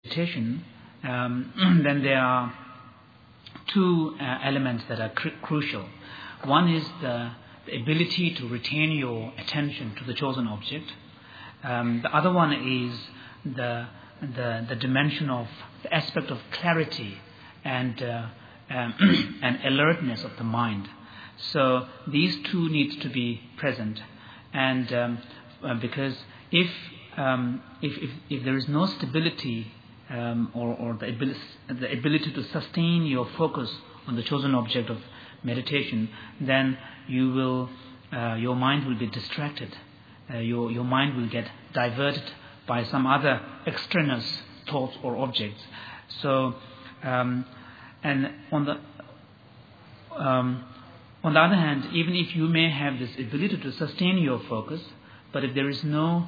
meditation, then there are two elements that are crucial. One is the ability to retain your attention to the chosen object. The other one is the dimension of the aspect of clarity and alertness of the mind. So these two need to be present, and because if there is no stability or the ability to sustain your focus on the chosen object of meditation, then your mind will be distracted. Your mind will get diverted by some other extraneous thoughts or objects. So, and on the other hand, even if you may have this ability to sustain your focus, but if there is no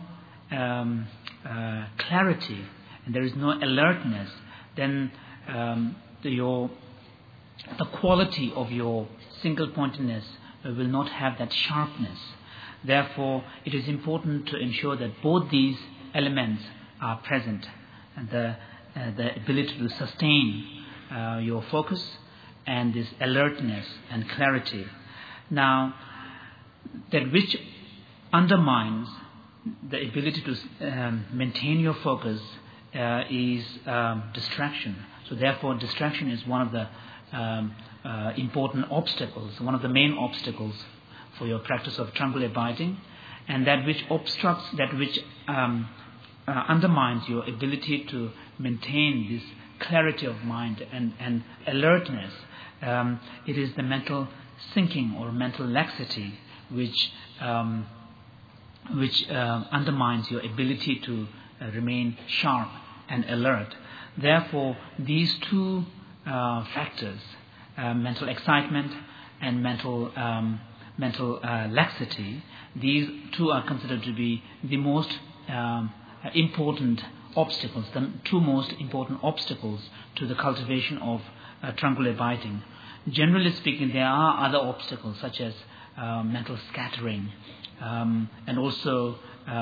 clarity and there is no alertness, then the quality of your single-pointedness will not have that sharpness. Therefore, it is important to ensure that both these elements are present, and the ability to sustain your focus and this alertness and clarity. Now, that which undermines the ability to maintain your focus is distraction. So therefore, distraction is one of the important obstacles, one of the main obstacles for your practice of tranquil abiding, and that which obstructs, that which undermines your ability to maintain this clarity of mind and alertness. It is the mental sinking or mental laxity which undermines your ability to remain sharp and alert. Therefore, these two factors, mental excitement and mental laxity, these two are considered to be the most important obstacles, the two most important obstacles to the cultivation of tranquil abiding. Generally speaking, there are other obstacles such as mental scattering and also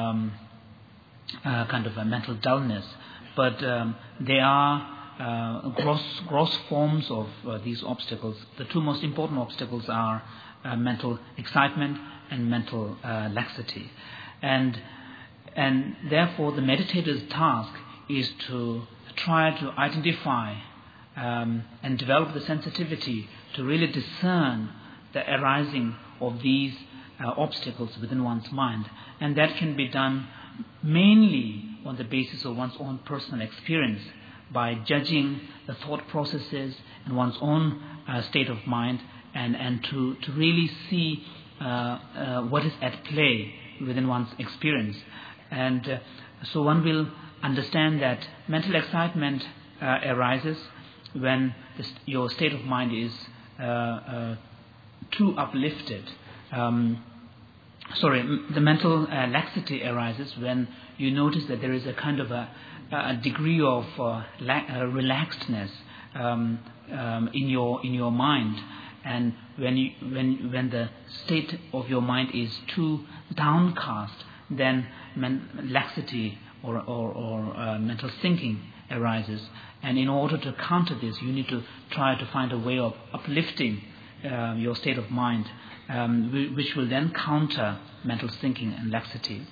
kind of a mental dullness, but they are gross forms of these obstacles. The two most important obstacles are mental excitement and mental laxity, and therefore the meditator's task is to try to identify and develop the sensitivity to really discern the arising of these obstacles within one's mind, and that can be done mainly on the basis of one's own personal experience, by judging the thought processes and one's own state of mind, and to really see what is at play within one's experience. And so one will understand that mental excitement arises when your state of mind is too uplifted. The mental laxity arises when you notice that there is a kind of a degree of relaxedness in your mind, and when the state of your mind is too downcast, then laxity or mental sinking arises. And in order to counter this, you need to try to find a way of uplifting your state of mind, which will then counter mental sinking and laxity.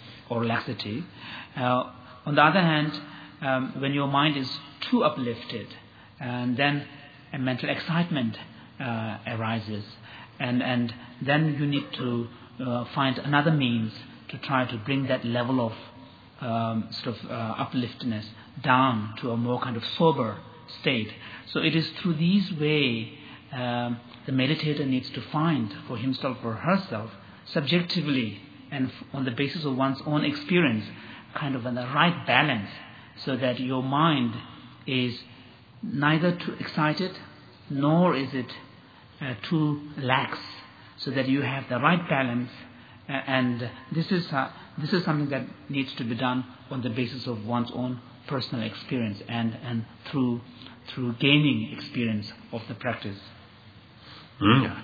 On the other hand, when your mind is too uplifted, and then a mental excitement arises, and then you need to find another means to try to bring that level of upliftedness down to a more kind of sober state. So it is through these way the meditator needs to find for himself or herself, subjectively and on the basis of one's own experience, kind of the right balance, so that your mind is neither too excited nor is it too lax, so that you have the right balance. And this is something that needs to be done on the basis of one's own personal experience and through gaining experience of the practice. Yeah.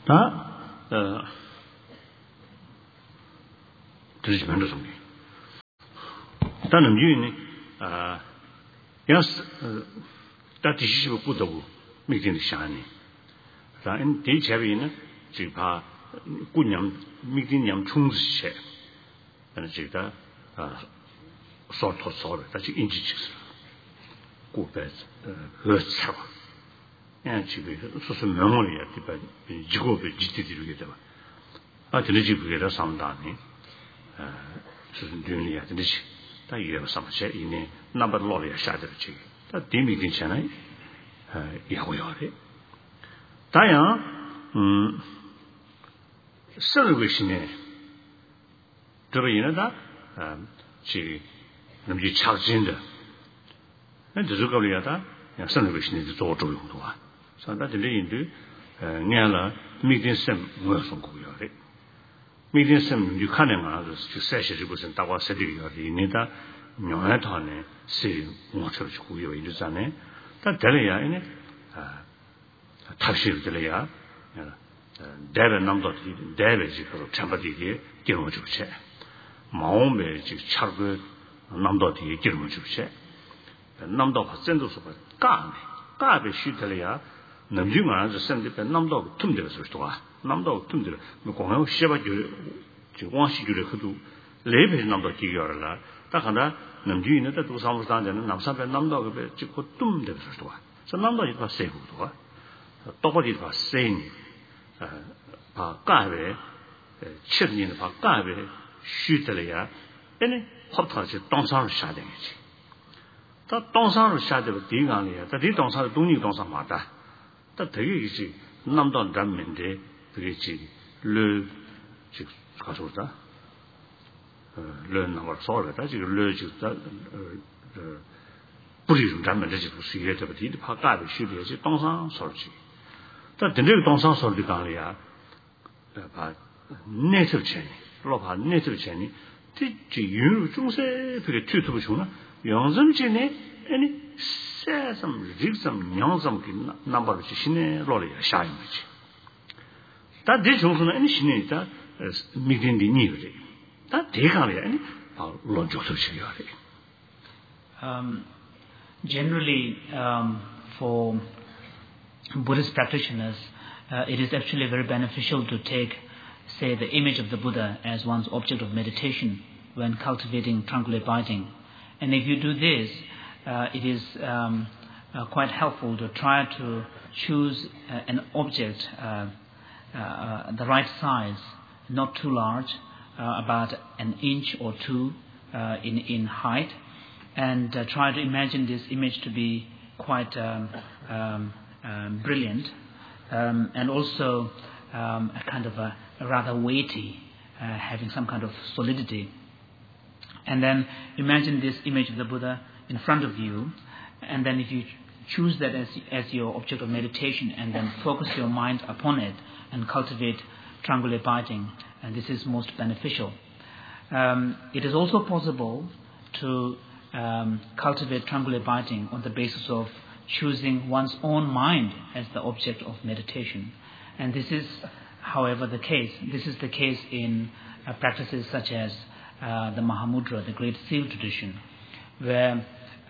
다, 드시면 좋습니다. 다른 이유는 야스 다티시부 부도부 미팅 시간이 다른 대체비는 지파 군념 미팅념 충수체 그래서 제가 소토소를 다시 인지치스 고베스 그렇죠 야 지금 소소 명월이야 디바 지고베 지티디르게 되봐 들리지부게라 상담이 무슨 dünya 되지 다 이해가 삼체 이네 넘버 로리아 샤드지 다 디미 괜찮아요 야고요래 다야 서르고시네 들어이나다 지 남지 착진的那这个里头呀서르고시네做作用的话상다 들리인데 냐라 미딘섬 무슨 고요래 미딘섬 유카는 아주 사실이 무슨 다와 세디가 이니다 녀한테네 세 뭐처럼 고요 이르잖아요 다 들려야 이네 탑실 들려야 대를 남도티 대를 지금 참바디게 기름을 주체 마음에 지금 차고 남도티 기름을 주체 남도가 센도서 까베 쉬들려야 남중아 선대배 남도 틈들어 소리도가 남도 틈들어 뭐 공항 시바주 지원시주를 해도 레벨 남도 기여라 딱 하나 남주인은 또 사무장자는 남산배 남도 그 지고 뜸들어 소리도가 저 남도 이거 세고도가 똑바로 봐 세니 까베 칠년에 봐 까베 쉬들려야 얘네 합타지 동상을 샤야 되겠지 다 동상을 샤야 되고 디강이야 다 동상을 동리 동상 맞다 다 되게 이제 남도 담면데 그게지 르 즉 가서다 르는 거 소리다 지금 르 즉다 뿌리 좀 담면데 지금 수익에 되버디 파가를 쉬려지 동상 소리지 다 되게 동상 소리 강이야 봐 내설체니 로바 내설체니 뒤지 유로 중세 그게 뒤도 보시구나 영점진에 아니 세섬 직섬 영섬 그 넘버를 신에 로리야 샤임이지 다 대중선은 아니 신에 다 미딘디 니르지 다 대가래 아니 로조서 시야래 generally for Buddhist practitioners it is actually very beneficial to take say the image of the Buddha as one's object of meditation when cultivating tranquil abiding. And if you do this, it is quite helpful to try to choose an object the right size, not too large, about an inch or two in height, and try to imagine this image to be quite brilliant, and also a kind of a rather weighty, having some kind of solidity. And then imagine this image of the Buddha in front of you, and then if you choose that as your object of meditation, and then focus your mind upon it and cultivate tranquil abiding, and this is most beneficial. It is also possible to cultivate tranquil abiding on the basis of choosing one's own mind as the object of meditation. And this is, however, the case. This is the case in practices such as the Mahamudra, the Great Seal tradition, where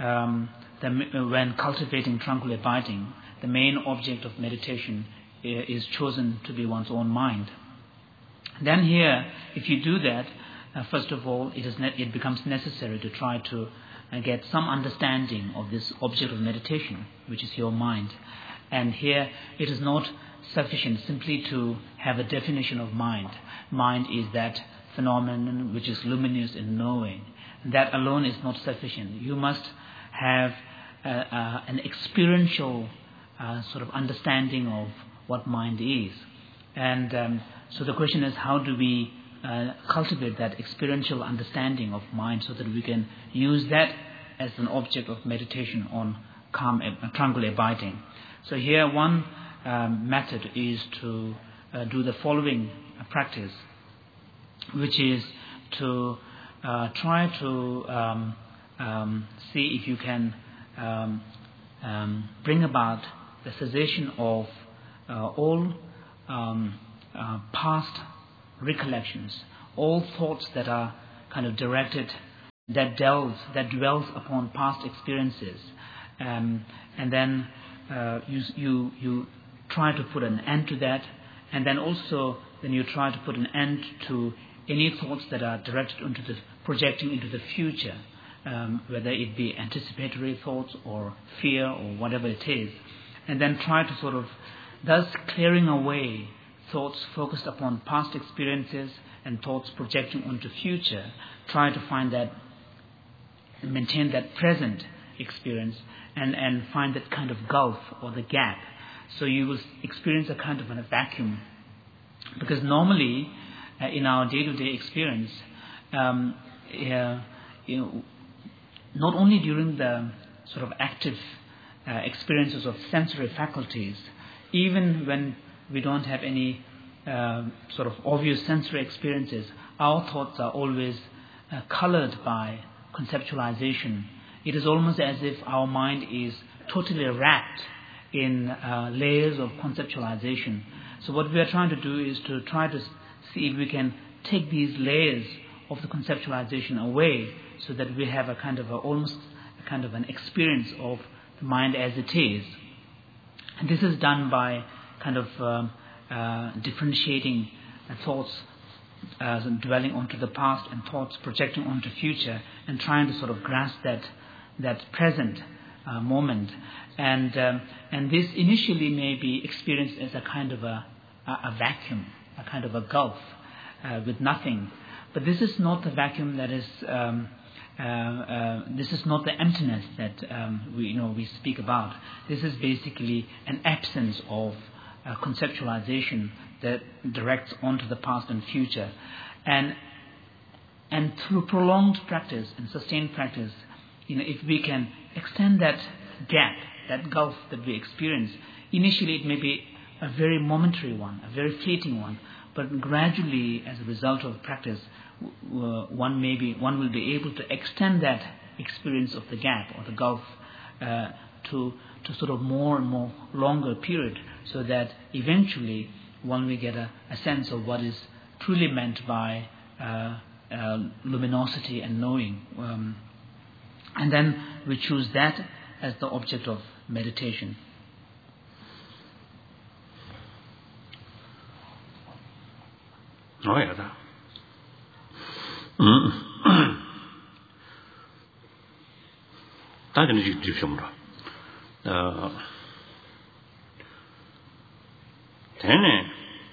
when cultivating tranquil abiding, the main object of meditation is chosen to be one's own mind. Then here, if you do that, first of all, it becomes necessary to try to get some understanding of this object of meditation, which is your mind. And here, it is not sufficient simply to have a definition of mind. Mind is that phenomenon which is luminous in knowing. That alone is not sufficient. You must have an experiential sort of understanding of what mind is. And so the question is, how do we cultivate that experiential understanding of mind so that we can use that as an object of meditation on calm, tranquil abiding? So here one method is to do the following practice, which is to try to see if you can bring about the cessation of all past recollections, all thoughts that are kind of directed that dwells upon past experiences, and then you try to put an end to that, and then also then you try to put an end to any thoughts that are directed into the projecting into the future, whether it be anticipatory thoughts or fear or whatever it is, and then try to sort of thus clearing away thoughts focused upon past experiences and thoughts projecting onto future, try to find that, maintain that present experience and find that kind of gulf or the gap. So you will experience a kind of a vacuum, because normally in our day-to-day experience, not only during the sort of active experiences of sensory faculties, even when we don't have any sort of obvious sensory experiences, our thoughts are always colored by conceptualization. It is almost as if our mind is totally wrapped in layers of conceptualization. So what we are trying to do is to try to see if we can take these layers of the conceptualization away, so that we have a kind of almost a kind of an experience of the mind as it is. And this is done by kind of differentiating thoughts dwelling onto the past and thoughts projecting onto future, and trying to sort of grasp that present moment. And this initially may be experienced as a kind of a vacuum, a kind of a gulf with nothing. But this is not the vacuum that is. This is not the emptiness that we speak about. This is basically an absence of conceptualization that directs onto the past and future, and through prolonged practice and sustained practice, if we can extend that gap, that gulf that we experience, initially it may be a very momentary one, a very fleeting one, but gradually, as a result of practice, one will be able to extend that experience of the gap or the gulf to sort of more and more longer period, so that eventually one will get a sense of what is truly meant by luminosity and knowing, and then we choose that as the object of meditation. Oh yeah, that. 다른 게 different. 되네.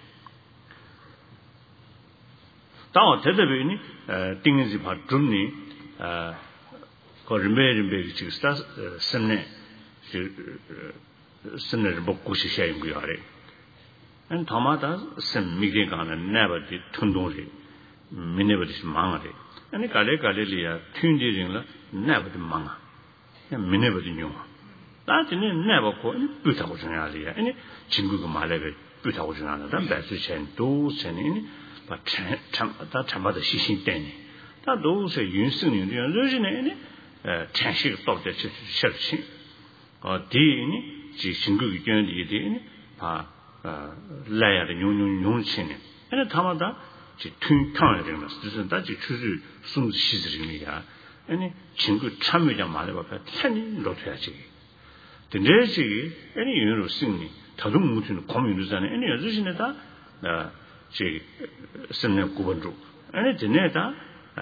다와 대대비니 띵지 봐 좀니 그 림베 지금 스네 스네 먹고 시샤인 거 알아. 안 담아다 선 미게 가는 네버디 튼동리 미네버디 망아래. 아니 갈래리야 튠지링라 네버디 망아. 미네버디 뇽. 다지는 네버고 뿌타고 전야리야. 아니 친구가 말해게 뿌타고 전하다 배수첸 도체니 다 참바다 시신 때니. 다 도세 윤승이 요즘에 찬식 똑대 셔치. 디니 지 친구가 견디디 바 라야의 용치네. 아니 담아다 지 튼탕을 되는 거. 그래서 다지 추주 숨 시즈리니야. 아니 친구 참여자 말해 봐. 텐이 놓쳐야지. 근데지 아니 이유로 승리 다중 무슨 고민이잖아요. 아니 여주신에다 제 선내 구분으로 아니 되네다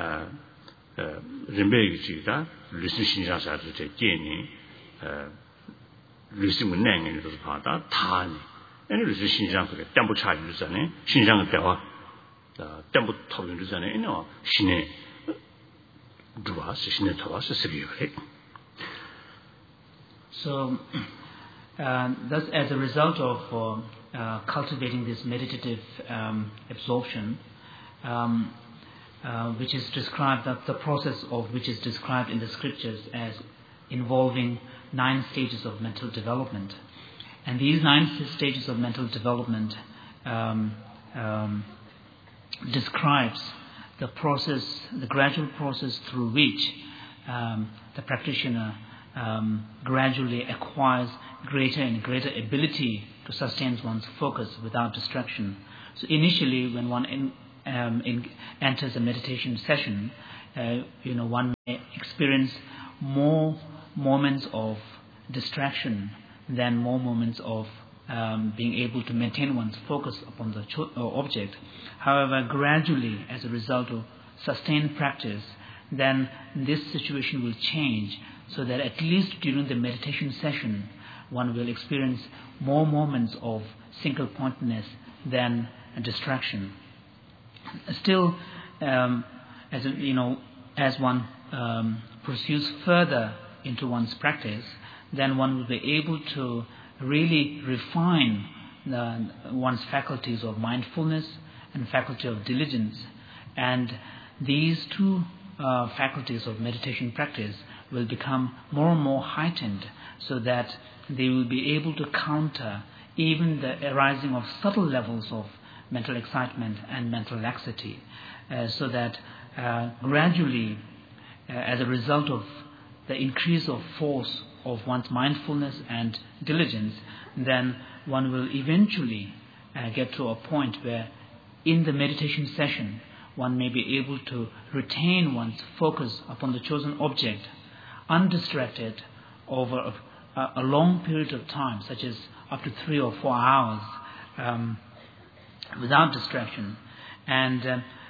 림베기지다 루시 신자사도 제建议 루시 문내는 것도 봐다 다니 아니 루시 신장 그게 땀부 차주잖아요. 신장의 대화 땀부 토론주잖아요. 이노 신의 두와스 신의 토와스 스비오레. So, thus, as a result of cultivating this meditative absorption, which is described, the process of which is described in the scriptures as involving 9 stages of mental development, and these 9 stages of mental development describes the process, the gradual process through which the practitioner gradually acquires greater and greater ability to sustain one's focus without distraction. So initially, when one enters a meditation session, one may experience more moments of distraction than more moments of being able to maintain one's focus upon the object. However, gradually, as a result of sustained practice, then this situation will change, so that at least during the meditation session, one will experience more moments of single-pointedness than a distraction. Still, as one pursues further into one's practice, then one will be able to really refine one's faculties of mindfulness and faculty of diligence. And these two faculties of meditation practice will become more and more heightened, so that they will be able to counter even the arising of subtle levels of mental excitement and mental laxity, so that gradually, as a result of the increase of force of one's mindfulness and diligence, then one will eventually get to a point where in the meditation session one may be able to retain one's focus upon the chosen object undistracted over a long period of time, such as up to 3 or 4 hours, without distraction. And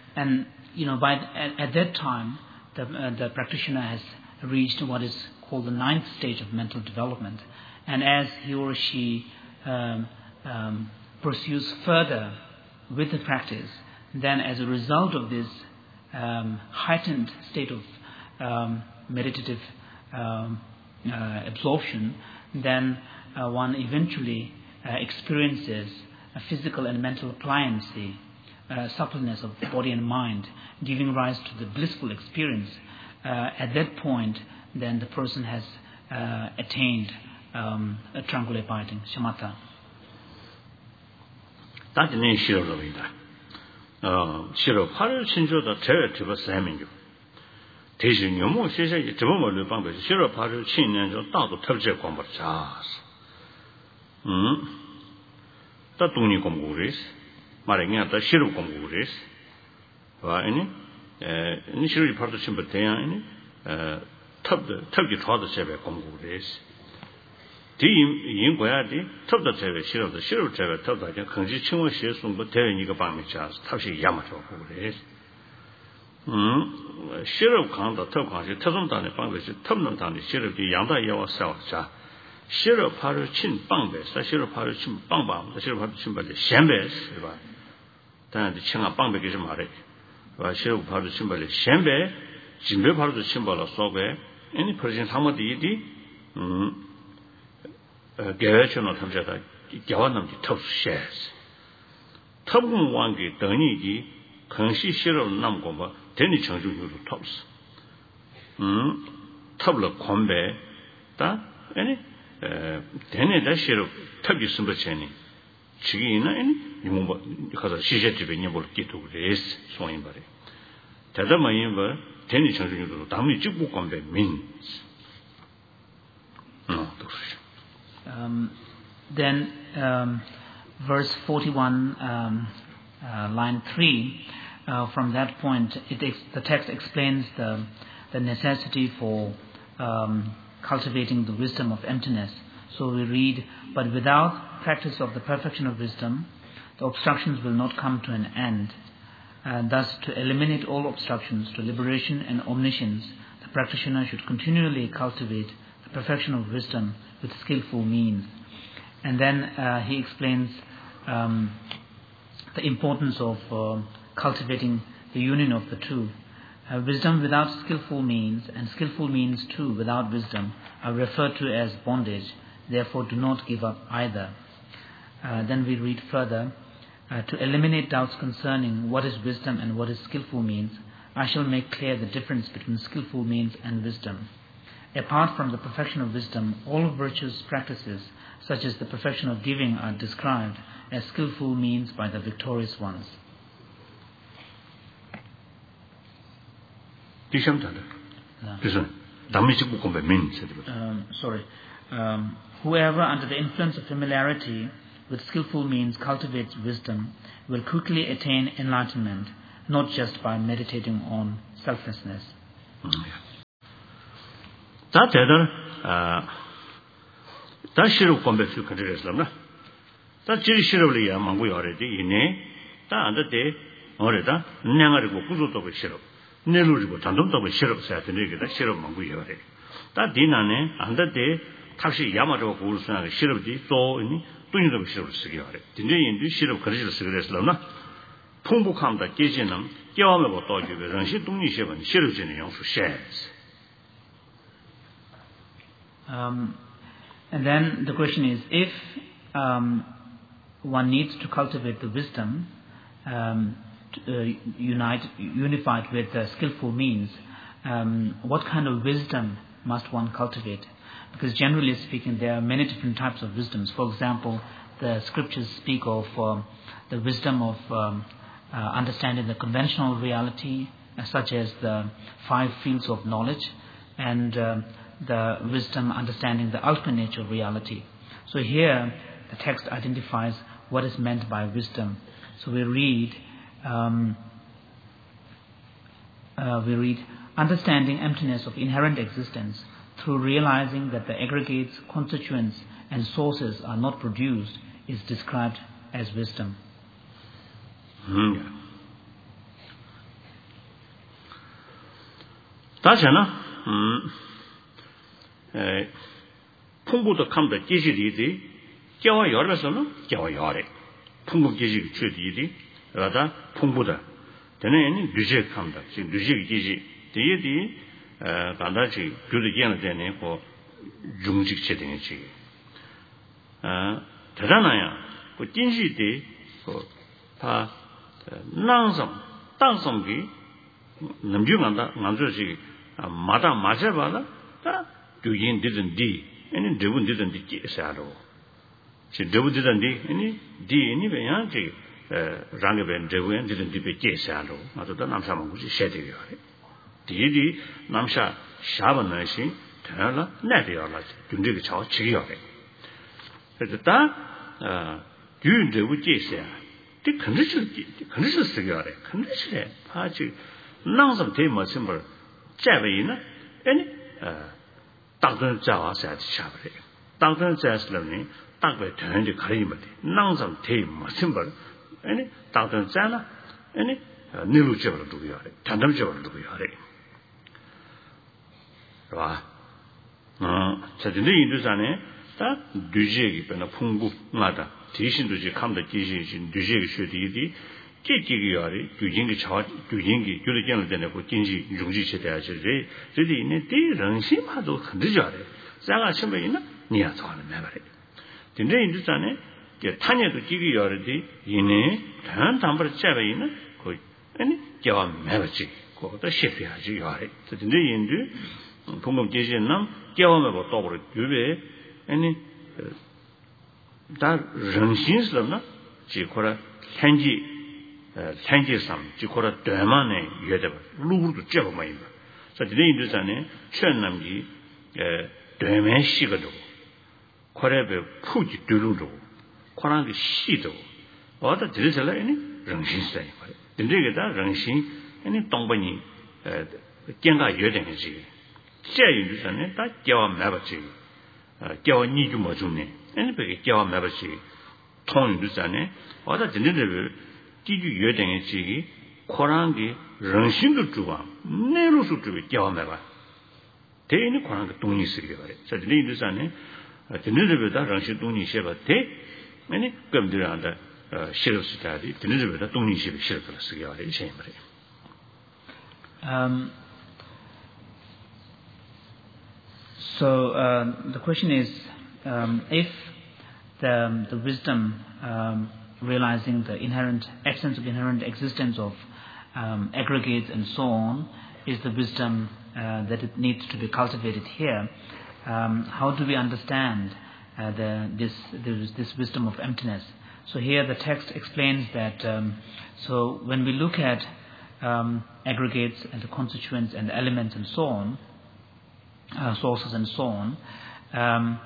at that time, the practitioner has reached what is called the 9th stage of mental development. And as he or she pursues further with the practice, then as a result of this heightened state of meditative absorption, then one eventually experiences a physical and mental pliancy, suppleness of body and mind, giving rise to the blissful experience. At that point, then the person has attained a tranquil abiding, shamatha. That's the name Shiro Paru Chinjo Territory Samingo. Teaching you more, she said, Jimomo Lubamba, Shiro Paru Chin and your dog to touch your combat jars. Tatuni Comguris, Marina, Shiro Comguris, initially part of Chimbatea, Turkey Father Cheve Comguris. Team Yinguadi, top the Cheve, Shiro, the Shiro Cheve, top the Kanji Chimo Shesum, but telling you about me jars, Tashi Yamato Comguris. Shiro Khan, the Tokan, Tazumtan, Bangladesh, Tumnatan, Shiro, the Yanda Yawa South. Shiro Paru Chin Bangbes, the Shiro Paru Chin Bangbam, the Shiro Paru Chin Bale, Shambes, then the Chinga Bangbe is Mare, Shiro Paru Chin Bale, Shambe, Jimbe Paru the Chimbala Sobe, any person Hamadidi, Gerachon of Tamjata, Gawanam, the top shares. Tabum Wangi, Danigi, Kanshi Shiro Namgomba, Tenny Chanju tops. Tabla Combe, that any. Then that share tug you simple chaining. Chigina, because she had to be able to get to race swing body. Tadamayan, Tenny Chanju to Dami Jibukombe means. Then, verse 41, line 3, from that point, the text explains the necessity for cultivating the wisdom of emptiness. So we read, but without practice of the perfection of wisdom, the obstructions will not come to an end. Thus, to eliminate all obstructions to liberation and omniscience, the practitioner should continually cultivate the perfection of wisdom with skillful means. And then he explains the importance of cultivating the union of the two. Wisdom without skillful means, and skillful means too without wisdom, are referred to as bondage. Therefore, do not give up either. Then we read further, to eliminate doubts concerning what is wisdom and what is skillful means, I shall make clear the difference between skillful means and wisdom. Apart from the perfection of wisdom, all virtuous practices, such as the perfection of giving, are described as skillful means by the victorious ones. Whoever, under the influence of familiarity with skillful means, cultivates wisdom, will quickly attain enlightenment. not just by meditating on selflessness. That shirub combat countries, that shirubly among we already in a that day or that Nangarigo Kuzo shirub, Nelugo Tandum shirub sat in the shirub Manguiore. That dinner and that day Tashi Yamato Gurusana shirub so in doing the shirub cigar. The day in this shirub Karishal cigarettes, Lona Pumbukam that Gijinum, Yamabo Dodge, and she don't need shirub in your shares. And then the question is, if one needs to cultivate the wisdom unified with skillful means, what kind of wisdom must one cultivate? Because generally speaking, there are many different types of wisdoms. For example, the scriptures speak of the wisdom of understanding the conventional reality, such as the 5 fields of knowledge, and the wisdom understanding the ultimate nature of reality. So here the text identifies what is meant by wisdom. So we read understanding emptiness of inherent existence through realizing that the aggregates, constituents and sources are not produced is described as wisdom. That's 풍부도 감도 계시리디 겨와 열어서는 겨와 열에 풍부 계시 최디디 라다 풍부다 되는 뉴제 감다 지금 뉴제 계시 뒤에디 간다지 규리견을 되네 고 중직 체등이지 대단하야 그 진시디 그다 낭성 땅성기 남중한다 남조지 마다 맞아봐라 다 doing didn't D, and Devon didn't D. Sado. She Devon didn't D, any D, anyway, Rangaben Devon didn't D. Sado, not the Namsam, which is Shetty. D. Namsha Shabanasi, Tana, Natiola, Dundig Chow, Chiori. At the time, doing the Wujisa, the condition cigar, condition, Pachi, Nansam Tama symbol, Javina, any. Doctor Jawa said sharply. Doctor Jazz learning, Doctor turned the Karimati, Nansam Tame, symbol, any Doctor Zana, any Nilu Jewel to be hurry, Tandam Jewel to be hurry. So the need to Zane, that Dujig and a Pungu Nada, Tishin to come the Kishin, Dujig should eat. Kikigari, Yingi Chart, Yingi, Julian Deneco, Kinji, Jungi Chetaji, Redi in a day, Ranshim had to Dijare, Zaga Shimbaina, near Ton memory. The name to Tane, get Tanya to Kigi already, in a turn number 7, any Java Mavachi, called the Shefiaji Yari. So the name do, Pungum Jizanam, Java Mava Tower, Jube, any that Ranshins Lona, Chikora, Kenji. Tangisam, Chikora Damane, Yedab, Lulu Javamayim. So the name is an Chenamji, Daman Shigado, Korebe Puji Duludo, Korang Shido, or the Drizella any Rangshin say. The Rigada Rangshin, any Tombani, Genga Yedenji. Say you san that Jawa Mabachi, Jawa Nijumazune, anybody Jawa Mabachi, Ton Dusane, or the delivery. Did you hear the Korangi, Ranshin to one, Nero to be Yamava? Take any Korang Tuni Siri, said the leaders and the little bit of Ranshin Tuni Sheva take many come around the sheriff study, the little bit of Tuni Sheva sheriff Siri chamber. So the question is, if the wisdom realizing the inherent essence of inherent existence of aggregates and so on is the wisdom that it needs to be cultivated here, how do we understand this wisdom of emptiness? So here the text explains that so when we look at aggregates and the constituents and the elements and so on, sources and so on,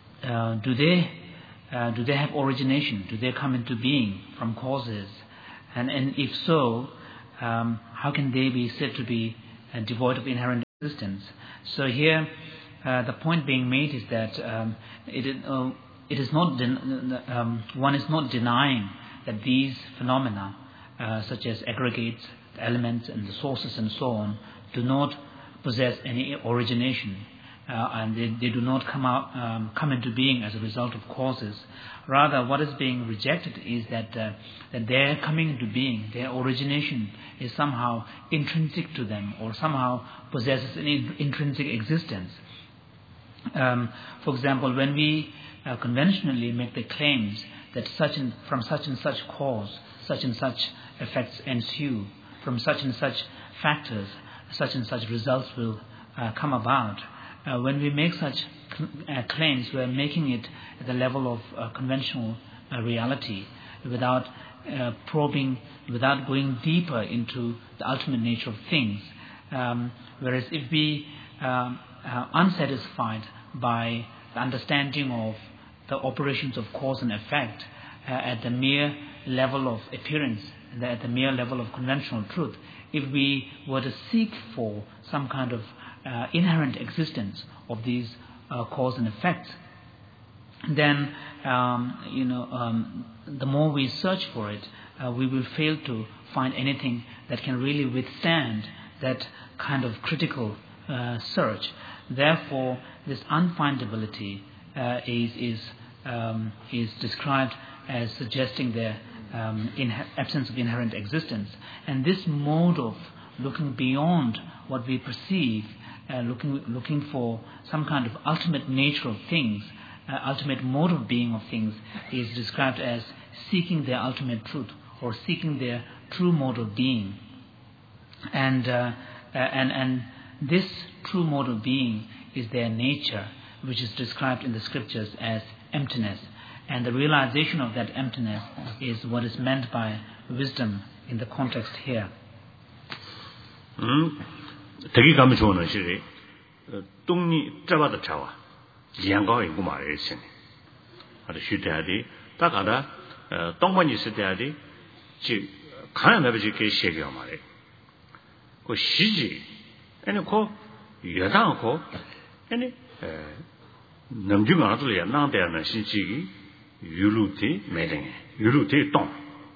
do they have origination? Do they come into being from causes? And if so, how can they be said to be devoid of inherent existence? So here, the point being made is that it is not one is not denying that these phenomena, such as aggregates, elements, and the sources, and so on, do not possess any origination, and they do not come into being as a result of causes. Rather, what is being rejected is that their coming into being, their origination, is somehow intrinsic to them, or somehow possesses an intrinsic existence. For example, when we conventionally make the claims that from such and such cause, such and such effects ensue, from such and such factors, such and such results will come about. When we make such claims, we are making it at the level of conventional reality, without probing, without going deeper into the ultimate nature of things. Whereas if we are unsatisfied by the understanding of the operations of cause and effect at the mere level of appearance, at the mere level of conventional truth, if we were to seek for some kind of inherent existence of these cause and effects, then the more we search for it, we will fail to find anything that can really withstand that kind of critical search. Therefore, this unfindability is described as suggesting the absence of inherent existence. And this mode of looking beyond what we perceive, looking for some kind of ultimate nature of things, ultimate mode of being of things, is described as seeking their ultimate truth, or seeking their true mode of being. And this true mode of being is their nature, which is described in the scriptures as emptiness. And the realization of that emptiness is what is meant by wisdom in the context here. 되게 감이 좋은 것이 똥이 잡아도 차와 양가에 있고 말이지. 아주 쉬대야지. 딱 알아. 똥만 있을 때야지. 지 가야 매버지 게 시행이야 말이야. 그 시지. 아니 그 여당고 아니 남주가 아들이야. 나한테는 신지기 유루티 매랭. 유루티 똥.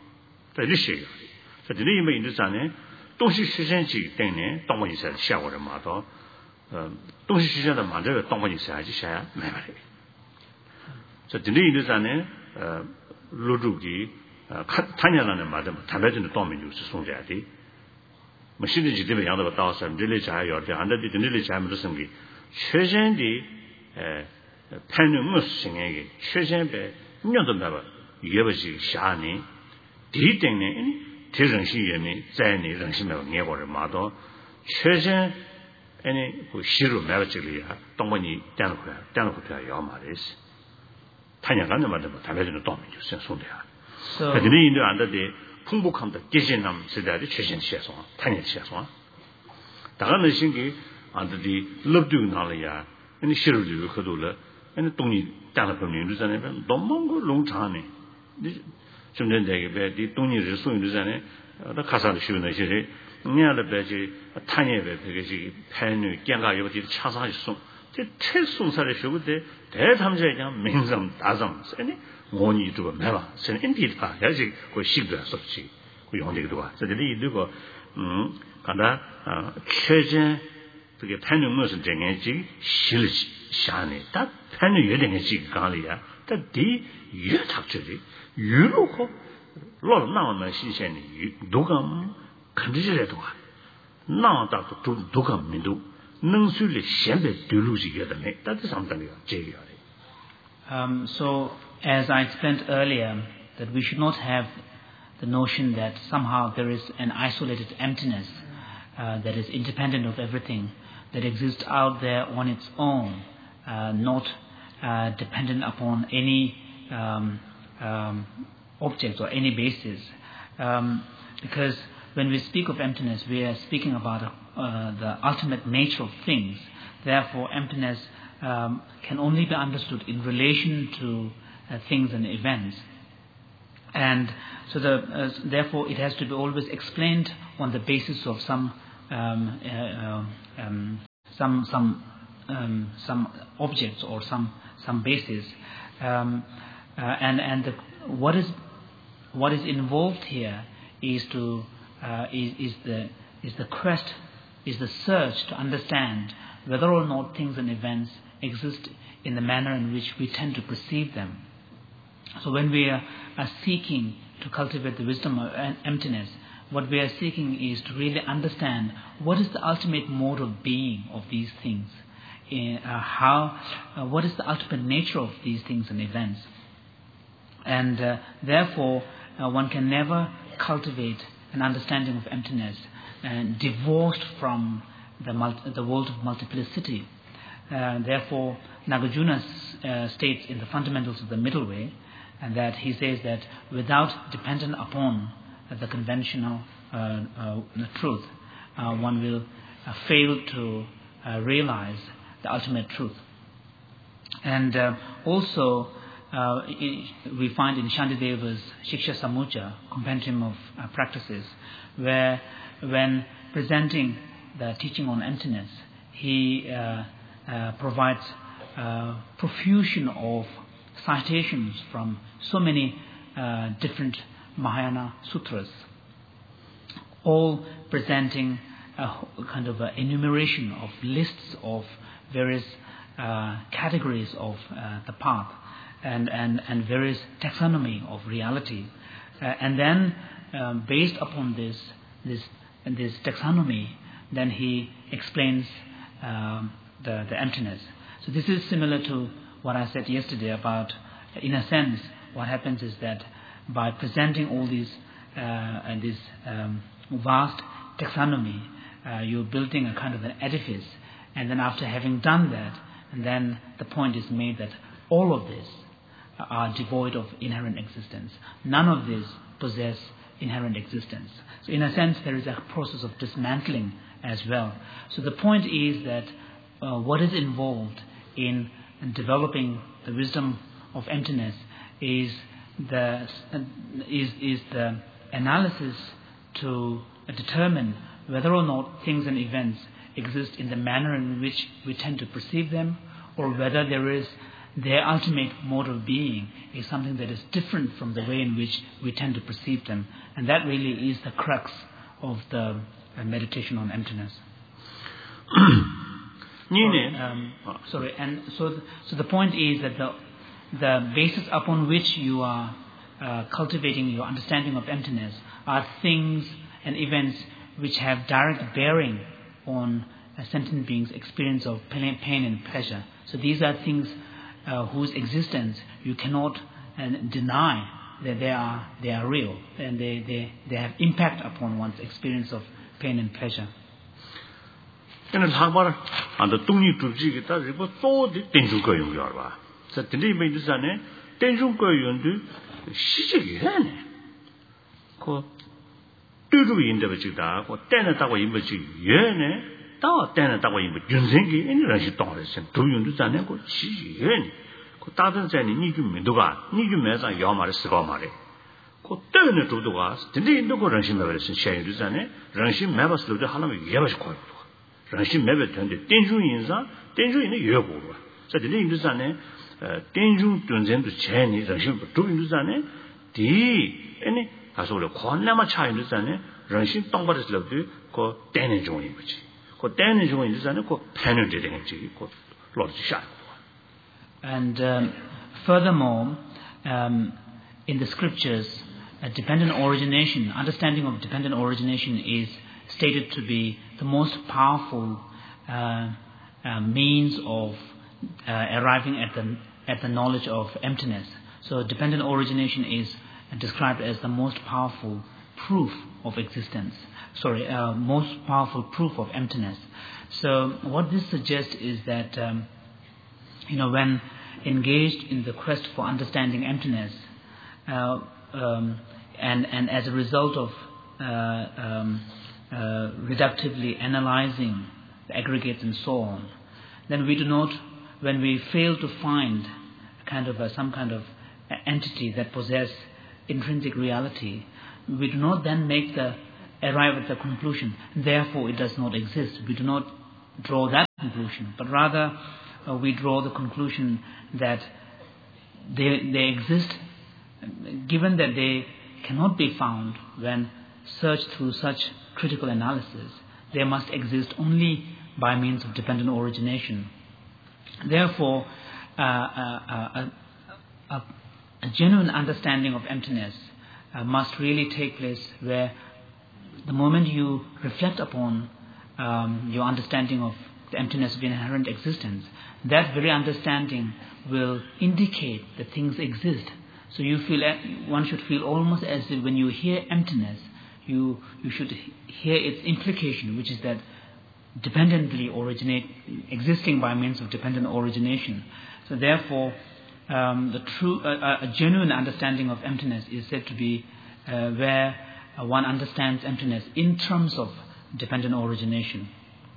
그 시행이야. 그래서 이 뭐 인도산에 东西实现几等呢？东方意思下过的嘛都，东西实现的嘛这个东方意思还是下没嘛的。这这里就是啥呢？入住的看见了呢嘛的，坦白讲的当面就是送家的。我现在就这么样的到什么这里家要的，按照这里家没得什么的，确实的判断我是什么的，确实呗，你要怎么办？也不是下呢，第一点呢。这人性也没在你人性没有眼光的嘛都，确实，不吸入没有这里啊，当过你点了回来要嘛的是，他讲干的嘛的嘛，他那种当面就是送的啊。这里印度按照的恐怖抗的极限他们时代的确实写上，他也写上，当然那些个按照的乐对那里呀，你吸入就很多了，东西点了回来就在那边多么个农场呢，你。甚至这个呗，的东西是属于的呢，那卡萨的学那些人，你看那边去探业呗，这个是判女检查有的查啥就送，这太送啥的学不得，但他们在讲民上大上，我你这个没吧，是印地的吧，也是会习惯说起，会用这个对吧？这里这个看到确实这个判女我是这样子写了下呢，但判女有点个几个讲的呀，但第越他这里。如何老那么新鲜的都讲肯定是来多啊，那大都讲民族能说的现在对路是有的没，但是上面的这个的。 So as I explained earlier, that we should not have the notion that somehow there is an isolated emptiness that is independent of everything, that exists out there on its own, not dependent upon any objects or any basis, because when we speak of emptiness, we are speaking about the ultimate nature of things. Therefore, emptiness can only be understood in relation to things and events. And so therefore it has to be always explained on the basis of some objects or some basis, and what is involved here is the quest, is the search to understand whether or not things and events exist in the manner in which we tend to perceive them. So when we are seeking to cultivate the wisdom of emptiness, what we are seeking is to really understand what is the ultimate mode of being of these things, what is the ultimate nature of these things and events. And therefore, one can never cultivate an understanding of emptiness divorced from the world of multiplicity. Therefore, Nagarjuna states in the fundamentals of the middle way, and that he says that without dependent upon the conventional truth, one will fail to realize the ultimate truth. And also, we find in Shantideva's Shiksha Samucha, compendium of practices, where when presenting the teaching on emptiness, he provides profusion of citations from so many different Mahayana sutras, all presenting a kind of an enumeration of lists of various categories of the path and various taxonomy of reality, and then based upon this taxonomy, then he explains the emptiness. So this is similar to what I said yesterday about, in a sense, what happens is that by presenting all these vast taxonomy, you're building a kind of an edifice, and then after having done that, and then the point is made that all of this are devoid of inherent existence. None of this possess inherent existence. So in a sense, there is a process of dismantling as well. So the point is that what is involved in developing the wisdom of emptiness is the analysis to determine whether or not things and events exist in the manner in which we tend to perceive them, or whether their ultimate mode of being is something that is different from the way in which we tend to perceive them. And that really is the crux of the meditation on emptiness. So the point is that the basis upon which you are cultivating your understanding of emptiness are things and events which have direct bearing on a sentient being's experience of pain and pleasure. So these are things whose existence you cannot deny that they are real, and they have impact upon one's experience of pain and pleasure. And Hagbar and the Tuni to Jigita, it was so the Tenjuka Yarva. So the name is an Tenjuka Yundu, Shiji. Ko Tudu in the Vajida, or Tenatawa Imbaji, Yene, Tawa Tenatawa Imbaji, Junzingi, and Rashidoris, and two Yunduzane, Shiji, Yene. Ko Tadan Zani, Niju Meduga, Niju Meza Yamar Sigomari. Ko Turner to the was, the name of Ranshim Mavis and Shayuzane, Ranshim Mavas to the Hanami Yavash. Ranshim Mavis turned the Tenju Inza, Tenju in the Yogu. So the name is Zane, Tenju Tunzen to Chani, Ranshim, two Induzane, any. As well, Konama China Zane, Ranshim Tongaris loved you, called Tenenjoin, which called Tenenjoin is an equal penetrating, called Lord Shah. And furthermore, in the scriptures, dependent origination, understanding of dependent origination is stated to be the most powerful means of arriving at the knowledge of emptiness. So dependent origination is described as the most powerful proof of existence. Most powerful proof of emptiness. So what this suggests is that when engaged in the quest for understanding emptiness, and as a result of reductively analyzing the aggregates and so on, then when we fail to find some kind of entity that possess intrinsic reality, we do not then arrive at the conclusion, therefore it does not exist. We do not draw that conclusion, but rather we draw the conclusion that they exist, given that they cannot be found when searched through such critical analysis. They must exist only by means of dependent origination. Therefore, a genuine understanding of emptiness must really take place, where the moment you reflect upon your understanding of the emptiness of inherent existence, that very understanding will indicate that things exist. So one should feel almost as if when you hear emptiness, you should hear its implication, which is that existing by means of dependent origination. So therefore, a genuine understanding of emptiness is said to be where one understands emptiness in terms of dependent origination.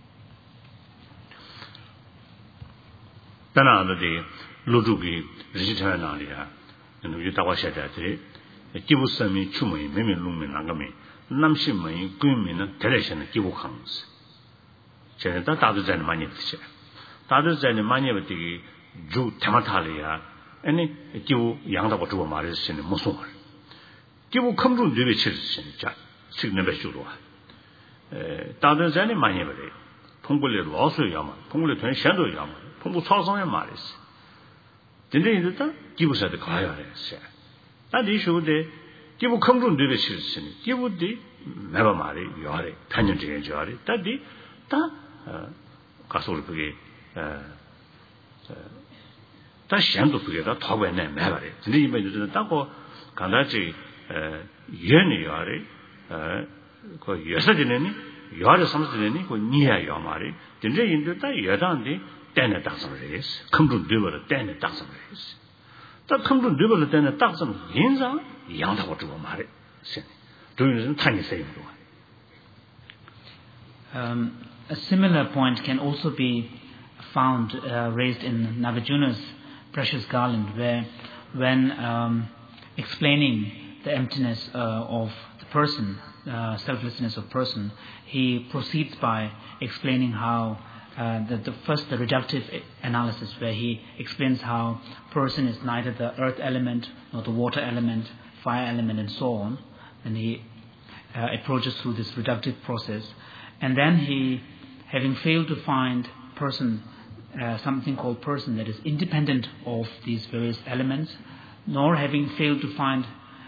A similar point can also be found raised in Nagarjuna's Precious Garland, where when explaining the emptiness of the person, selflessness of person, he proceeds by explaining how the reductive analysis, where he explains how person is neither the earth element nor the water element, fire element, and so on. And he approaches through this reductive process, and then he, having failed to find person, something called person that is independent of these various elements, nor having failed to find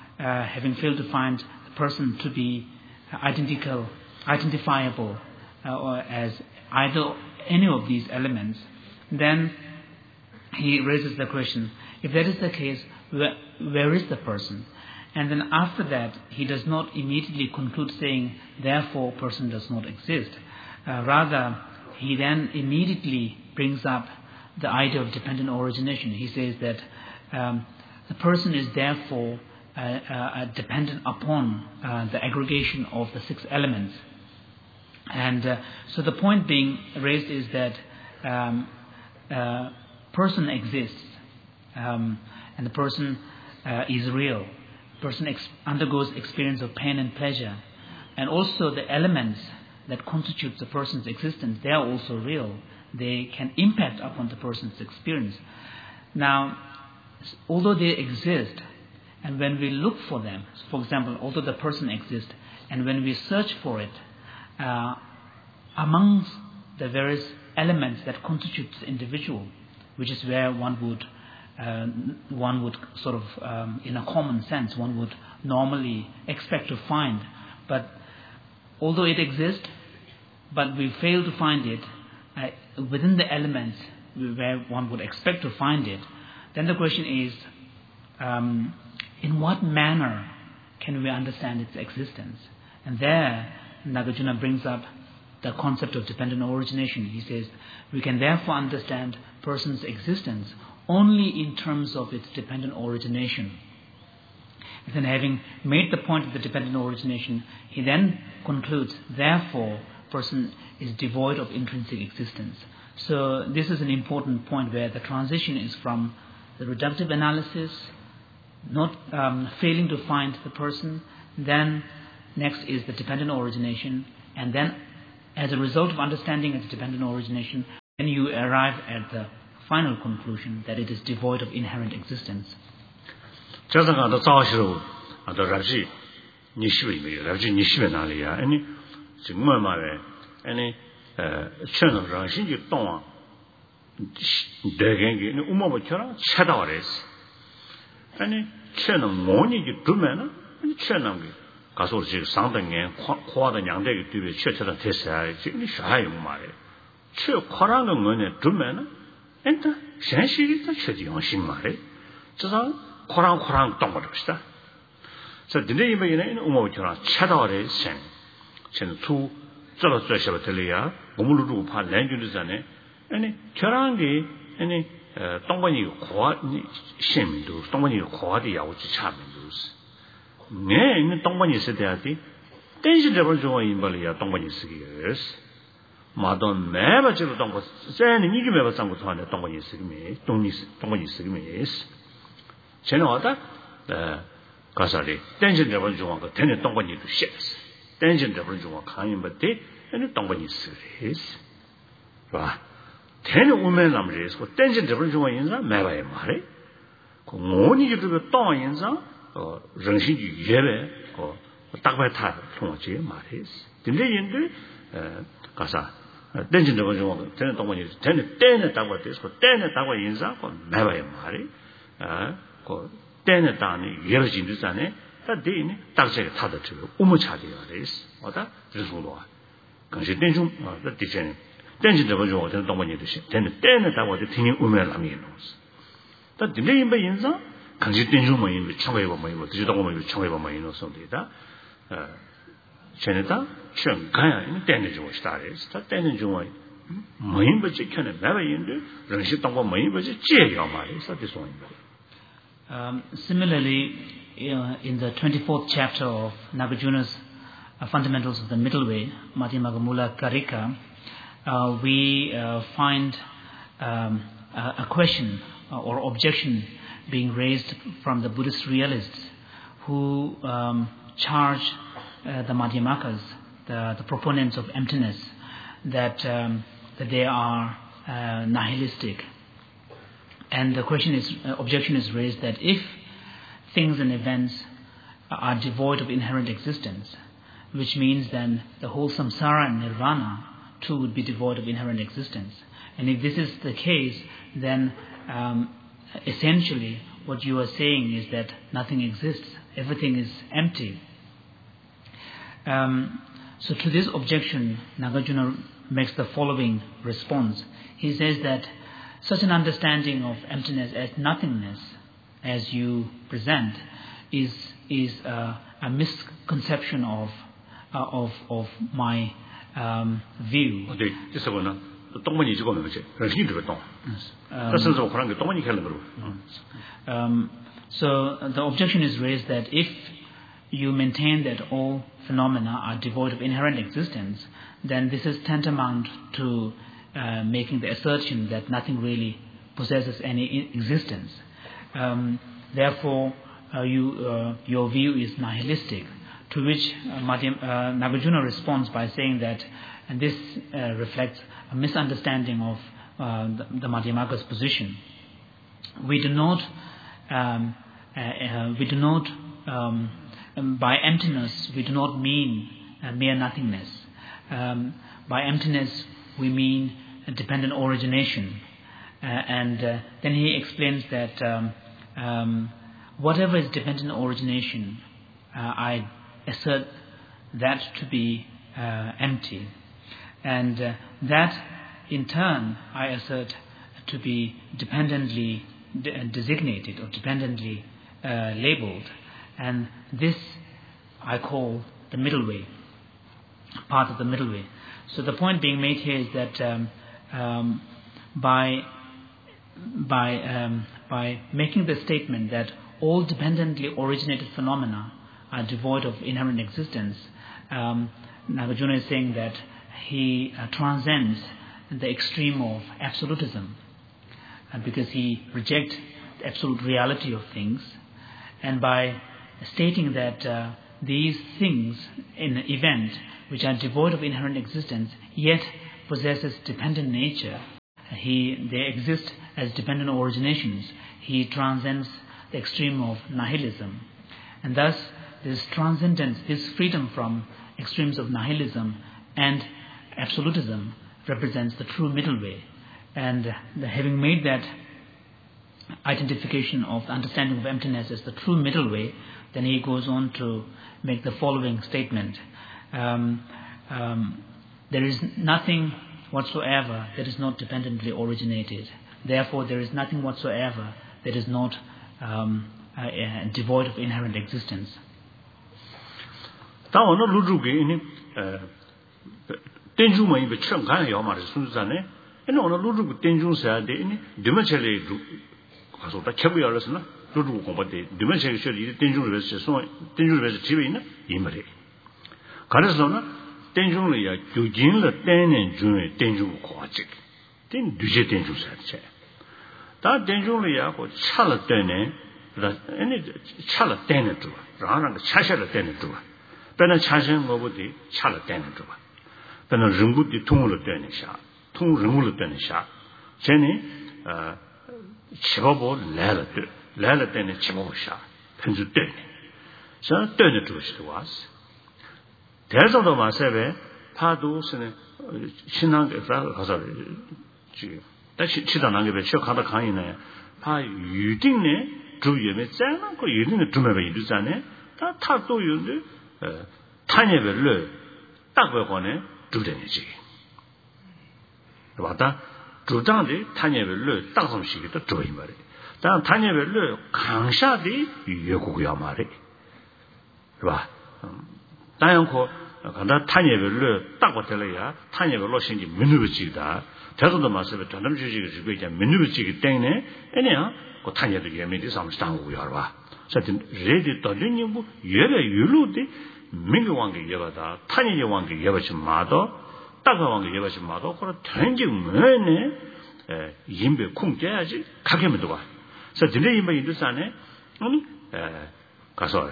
the person to be identifiable or as either any of these elements, then he raises the question, if that is the case, where is the person? And then after that, he does not immediately conclude saying, therefore person does not exist. Rather, he then immediately brings up the idea of dependent origination. He says that the person is therefore dependent upon the aggregation of the six elements. And so the point being raised is that person exists, and the person is real. Person undergoes experience of pain and pleasure, and also the elements that constitute the person's existence, they are also real. They can impact upon the person's experience. Now, although they exist, and when we look for them, for example, although the person exists, and when we search for it, amongst the various elements that constitute the individual, which is where one would sort of, in a common sense, one would normally expect to find. But although it exists, but we fail to find it within the elements where one would expect to find it, then the question is, in what manner can we understand its existence? And there, Nagarjuna brings up the concept of dependent origination. He says, we can therefore understand person's existence only in terms of its dependent origination. And then, having made the point of the dependent origination, he then concludes, therefore, person is devoid of intrinsic existence. So this is an important point where the transition is from the reductive analysis not failing to find the person. Then next is the dependent origination, and then as a result of understanding its dependent origination, then you arrive at the final conclusion that it is devoid of inherent existence. 저자가 자아시로 랍지 니시베 랍지 니시베 나리야 아니 정말 말에 아니 천은 정신이 동안 대개는 우마버처럼 찾아와래스 아니 천은 뭐니지 두면은 아니 천은 가서 지금 상당히 khoa의 양대기 뒤에 최처럼 됐어야 지금 샤요 말에 최 kho라는 뭐냐 두면은 엔터 현실이 더 최지용신 말에 저상 kho랑 동거럽시다. 저 근데 이번에는 우마버처럼 찾아와래 생 저는 두 저러셔 들려야 몸을 두고 파 렌주르잖아요. 아니 결혼이 아니 동반이 고아 심도 동반이 고아의 야우지 차면도스 네 있는 동반이 있어야 돼. 댄시더블 좋아인 벌이야 동반이 쓰기스 마돈 매버지로 동반 쟤는 이게 매버 상고 하는데 동반이 쓰기면 동반이 쓰기면 쟤는 어다 가사리 댄시더블 좋아가 되는 동반이도 셰스 댄시더블 좋아 가면 버티 아니 동반이 쓰기스 봐 대는 오면 남리에서 댄진 저번 중에 인사 매봐야 말해. 그 뭐니지 그 또 인사 정신이 예배 딱발 타 통하지 말해. 근데 인들 가서 댄진 저번 중에 되는 동안이 되는 때는 딱발 돼서 때는 딱발 인사 그 매봐야 말해. 그 때는 다니 예러진도 전에 다 되니 딱제가 타다 저 우무차리야 그래서 어다 그래서 그것이 댄중 디제네 댄지도 보죠. 어떤 동반이도 시. 되는 때는 다 어디听우면 남이 놓스. 다 들리는 바 인사 강지 댄중 뭐 인, 청해 봐 뭐, 지도 뭐 청해 봐 뭐 놓습니다. 전에다 좀 가야 있는 때는 좀 스타일스. 다 때는 좀 뭐인 버지 켜는 내가 인데 정신 동반 뭐인 버지 제가 말이서 됐습니다. Similarly, in the 24th chapter of Nagarjuna's Fundamentals of the Middle Way, Madhyamagga Mula Karika, we find a question or objection being raised from the Buddhist realists who charge the Madhyamakas, the proponents of emptiness, that they are nihilistic. And the objection is raised that if things and events are devoid of inherent existence, which means then the whole samsara and nirvana too would be devoid of inherent existence. And if this is the case, then essentially what you are saying is that nothing exists, everything is empty. So to this objection, Nagarjuna makes the following response. He says that such an understanding of emptiness as nothingness, as you present, is a misconception of my view. So the objection is raised that if you maintain that all phenomena are devoid of inherent existence, then this is tantamount to making the assertion that nothing really possesses any existence. Therefore, your view is nihilistic. To which Nagarjuna responds by saying that this reflects a misunderstanding of the Madhyamaka's position. We do not by emptiness we do not mean mere nothingness. By emptiness we mean a dependent origination, and then he explains that whatever is dependent origination, I assert that to be empty, and that in turn I assert to be dependently designated or dependently labeled, and this I call the middle way, part of the middle way. So the point being made here is that by making the statement that all dependently originated phenomena are devoid of inherent existence, Nagarjuna is saying that he transcends the extreme of absolutism, because he rejects the absolute reality of things, And by stating that these things in an event which are devoid of inherent existence yet possesses dependent nature, they exist as dependent originations. He transcends the extreme of nihilism. And thus this transcendence, this freedom from extremes of nihilism and absolutism represents the true middle way. And having made that identification of the understanding of emptiness as the true middle way, then he goes on to make the following statement. There is nothing whatsoever that is not dependently originated. Therefore, there is nothing whatsoever that is not devoid of inherent existence. chibobo lala tene chibobo sha penju tene so tene to was there's all the masebe padu sene 신앙 가서 지 다시 치다는 게 배쳐 가다 강이네 파 유딩네 주위에 짠한 거 유딩네 주매에 이르잖아요 다 타도 유데 타녀별로 딱 보고네 주되는지 맞다 주장의 타녀별로 딱 som식이 또 줘이 말이에요 다 타녀별로 강샤디 유고고야 말이에요 봐 다양코 간다 타녀별로 딱 버텔래야 타녀별로 생기 민우지다 대소도 말씀에 전담 주식을 주고 있자 민우지기 때문에 아니야 그 타녀들 예매디 상상하고요 봐 사실 레디 떨리니고 예래 유로데 민경왕게 예바다 타녀의 왕게 예바지 마도 따가왕게 예바지 마도 그런 전직 뭐네 임배 쿵째야지 가게면 봐 그래서 들려 임배 인도산에 아니 가서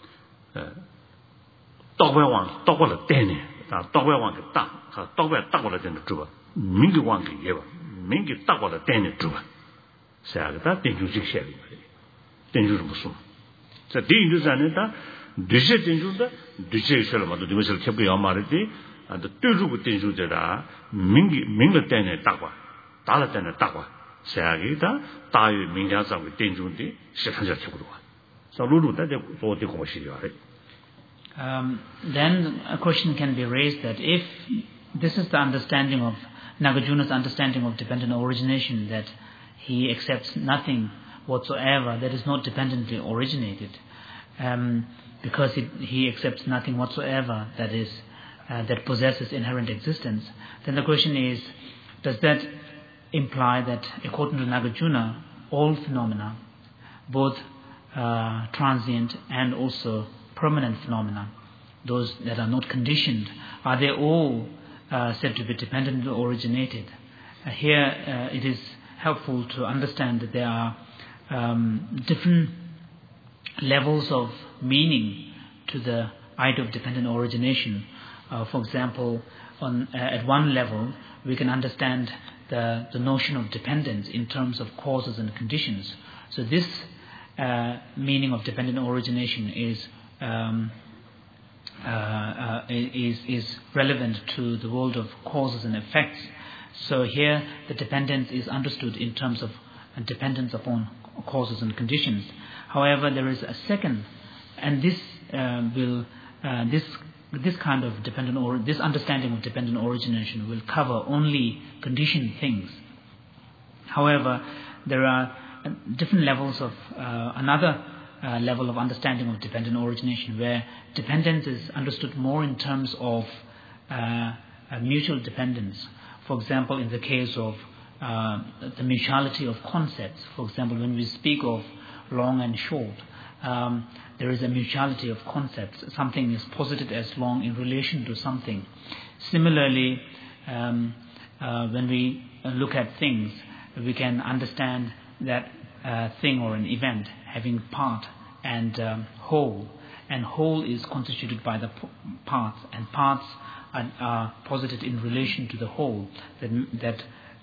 떡배왕 떡을 떼네 다 떡배왕게 딱 떡배 딱을 떼는 줘 민경왕게 예바 민기 딱을 떼는 줘 자가 땡주식 셔리 땡주를 무슨 자 디인도산에다 düze tenjuda düze shalama도 düze 캡고 야마르디 안 뜨르고 tenju데라 민가 때네 딱과 달아 때네 딱과 세아기다 다유 민자상의 tenju데 시간자 캡고도 와 서로로다 어디 고시려 then a question can be raised that if this is the understanding of Nagarjuna's understanding of dependent origination, that he accepts nothing whatsoever that is not dependently originated, because he accepts nothing whatsoever that is that possesses inherent existence, then the question is, does that imply that according to Nagarjuna, all phenomena, both transient and also permanent phenomena, those that are not conditioned, are they all said to be dependently originated? Here it is helpful to understand that there are different levels of meaning to the idea of dependent origination. For example, at one level, we can understand the notion of dependence in terms of causes and conditions. So this meaning of dependent origination is relevant to the world of causes and effects. So here, the dependence is understood in terms of dependence upon causes and conditions. However, there is a second, and this this kind of dependent this understanding of dependent origination will cover only conditioned things. However, there are different levels of another level of understanding of dependent origination, where dependence is understood more in terms of mutual dependence. For example, in the case of the mutuality of concepts, for example, when we speak of long and short, there is a mutuality of concepts. Something is posited as long in relation to something. Similarly, when we look at things, we can understand that thing or an event having part and whole. And whole is constituted by the parts, and parts are posited in relation to the whole. That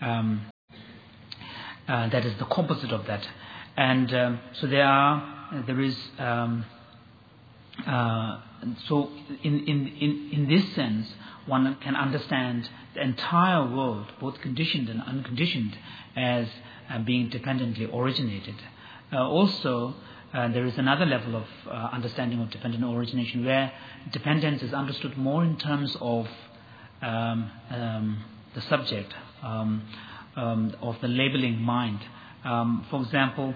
is the composite of that. And so there is. So in this sense, one can understand the entire world, both conditioned and unconditioned, as being dependently originated. Also, there is another level of understanding of dependent origination, where dependence is understood more in terms of the subject, of the labeling mind. For example,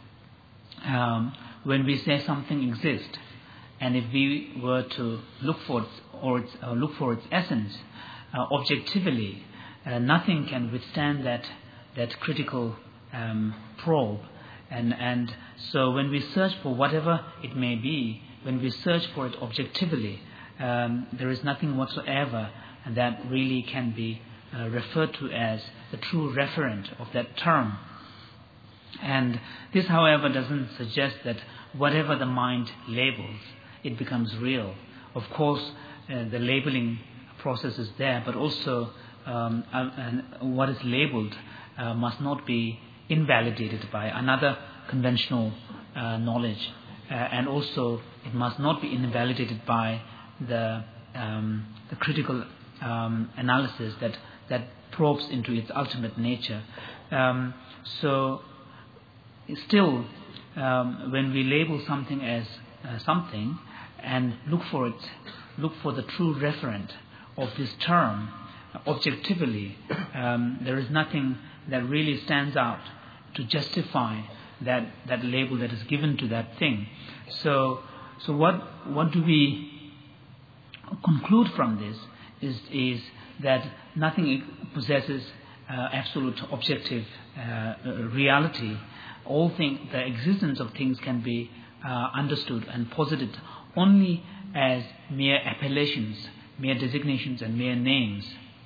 when we say something exists, and if we were to look for its essence objectively, nothing can withstand that critical probe. And so when we search for whatever it may be, when we search for it objectively, there is nothing whatsoever that really can be referred to as the true referent of that term. And this, however, doesn't suggest that whatever the mind labels, it becomes real. Of course, the labeling process is there, but also what is labeled must not be invalidated by another conventional knowledge, and also it must not be invalidated by the critical analysis that probes into its ultimate nature. So still, when we label something as something and look for the true referent of this term objectively, there is nothing that really stands out to justify that label that is given to that thing. So what do we conclude from this is that nothing possesses absolute objective reality. The existence of things can be understood and posited only as mere appellations, mere designations, and mere names.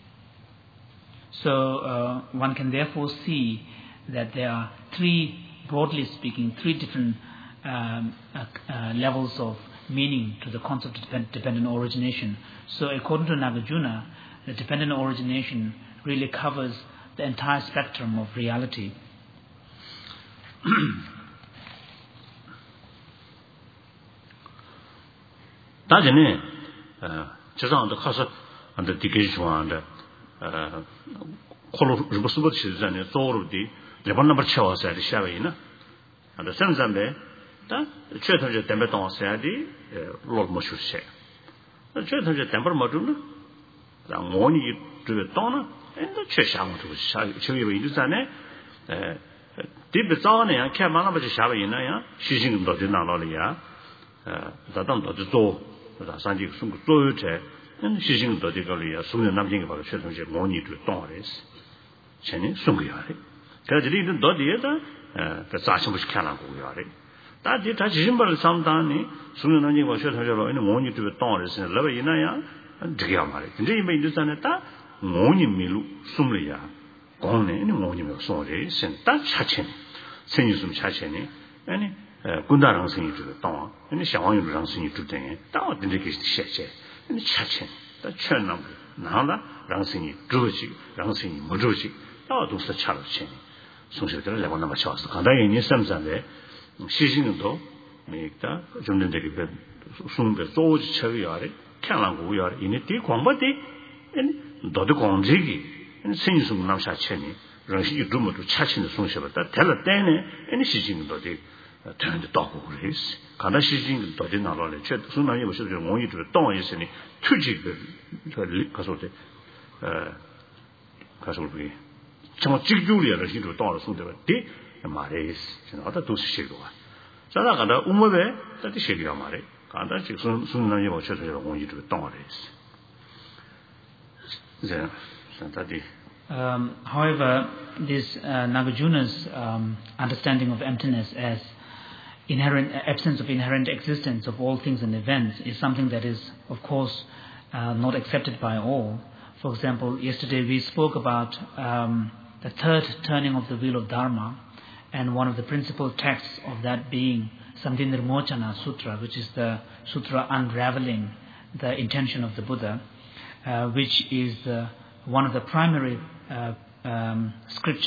So one can therefore see that there are broadly speaking, three different levels of meaning to the concept of dependent origination. So according to Nagarjuna, the dependent origination really covers the entire spectrum of reality. 다전에 저장도 가서 안데 디게 좋아한다. 콜로 리버스버 시즈잖아요. 소르디 레번 넘버 쳐서 샤베이나. 안데 선산데 다 최선저 템베 동사야디 롤 모슈세. 최선저 템버 모두는 라 모니 그 동나 엔도 최상도 샤 저기 이르잖아요. 디베자네 캐마나버지 샤베이나야 시신도 되나로리야. 자담도 저 산지 숨고 쪼요체 시신도 되거리야. 숨는 남진이 바로 최선저 모니도 동아레스. 전에 숨고야래. 그래서 이는 너디에다 그 자신부시 켜나고야래. 다지 다 지신벌 상담이 숨는 남진이 바로 최선저로 있는 모니도 동아레스. 러버 이나야 되게 말해. 근데 이 메인도산에 다 모니 밀루 숨려야. 공네 모니면 소리 센다 차체. 생유숨 차체네. 아니 군다랑 생이 주도 동. 아니 샤왕유랑 생이 주대. 다 어딘데 시체. 아니 차체. 다 천남 나라 랑생이 주지. 랑생이 뭐 주지. 다 도서 차로체. 송실들 내가 나마 쳐서 간다에 있는 삼산데 시신도 메다 좀 되게 숨게 소지 쳐야래. 캬랑고야래. 이네 뒤 광바디 아니 너도 공지기 생수는 남샤 체니 랑시 주모도 차친의 송셔봤다 텔라 때네 아니 시신도 되게 전도 떠고 그랬어. 가다 시신도 되게 나라래. 저 순간에 무슨 원이도 또 있으니 투지를 저 가서데 가서 우리 정말 직주리를 시도 떠서 손대가 돼 말이스. 저나다 도시시로와. 자다가다 우모베 다시 시리가 말이. 가다 지금 순간에 무슨 원이도 떠래스. 이제 however, this Nagarjuna's understanding of emptiness as absence of inherent existence of all things and events is something that is, of course, not accepted by all. For example, yesterday we spoke about the third turning of the wheel of Dharma, and one of the principal texts of that being Sandinirmochana Sutra, which is the sutra unraveling the intention of the Buddha, which is one of the primary scriptures